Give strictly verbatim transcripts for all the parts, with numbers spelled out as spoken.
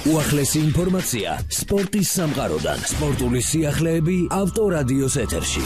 უახლესი ინფორმაცია სპორტის სამყაროდან. სპორტული სიახლეები ავტორადიოს ეთერში.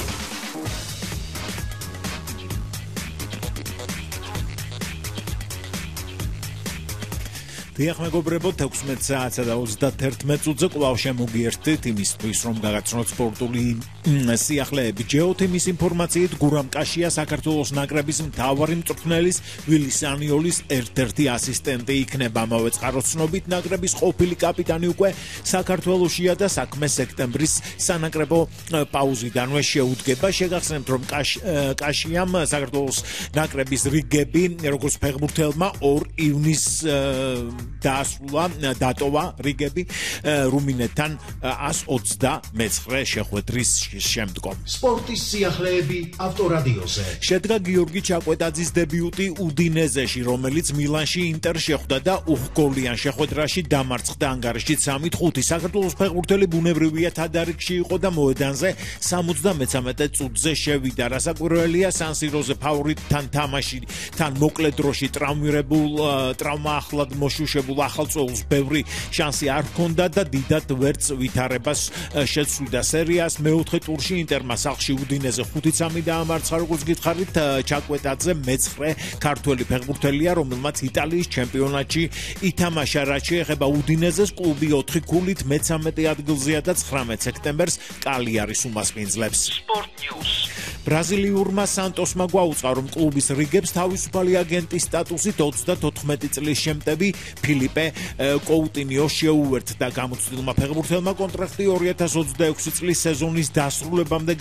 დიახ მეგობრებო, თექვსმეტ საათსა და ოცდათერთმეტ წუთზე კვლავ შემოგიერთდით იმისთვის, რომ გაგაცნოთ სპორტული სიახლეები. ჯეოთიმის ინფორმაციით, გურამ კაშია საქართველოს ნაკრების მთავარი მწვრთნელის ვილის ანიოლის ერთ-ერთი ასისტენტი იქნება. ამავე წყაროს ცნობით, ნაკრების ყოფილი კაპიტანი უკვე საქართველოშია და საქმე სექტემბრის სანაკრებო პაუზიდანვე შეუდგება. შეგახსენებთ, რომ კაშიამ საქართველოს ნაკრების რიგები, როგორც ფეხბურთელმა ორ ივნისს დაასრულა, დატოვა რიგები რუმინეთთან ას ოცდამეცხრე შეხვედრის შემდგომ. სპორტის სიახლეები ავტორადიოზე. შედგა გიორგი ჩაკვეტაძის დებიუტი უდინეზეში, რომელიც მილანში ინტერ შეხვდა და უხგოლიან შეხვედრაში დამარცხდა ანგარიშით სამით ხუთი. საქართველოს ფეხბურთელი ბუნებრივია თადარიგში იყო და მოედანზე სამოცდამეცამეტე წუთზე შევიდა. რასაკვირველია, სან-სიროზე ფავორიტთან თამაში თან მოკლე დროში ტრავმირებულ ტრავმა ახლად მოშუშებულ ახალწეულს ბევრი შანსი არ ჰქონდა და დიდად ვერც ვითარებას შეცვლიდა სერიას. მეოთხე ტურში ინტერმა სახლში უდინეზე ხუთი სამი დაამარცხა. როგორც გითხარით, ჩაკვეტაძე მეცხრე ქართველი ფეხბურთელია, რომელმაც იტალიის ჩემპიონატში ითამაშა. რაც შეეხება უდინეზეს, კლუბი ოთხი ქულით მეთერთმეტე ადგილზეა და ცხრამეტ სექტემბერს კალიარის უმასპინძლებს. Sport News. ბრაზილიურმა სანტოსმა გვაუწყა, რომ კლუბის რიგებს თავისუფალი აგენტის სტატუსით ოცდათოთხმეტი წლის შემტევი ფილიპე კოუტინიო შეუერთდა. გამოცდილმა ფეხბურთელმა კონტრაქტი ორი ათას ოცდაექვსი წლის სეზონის დასრულებამდე